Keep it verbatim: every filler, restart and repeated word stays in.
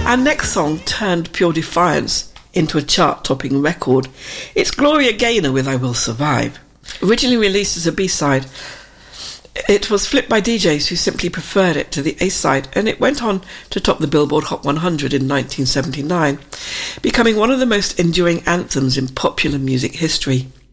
Our next song turned pure defiance into a chart-topping record. It's Gloria Gaynor with I Will Survive. Originally released as a B-side, it was flipped by D Js who simply preferred it to the A-side, and it went on to top the Billboard Hot one hundred in nineteen seventy-nine, becoming one of the most enduring anthems in popular music history.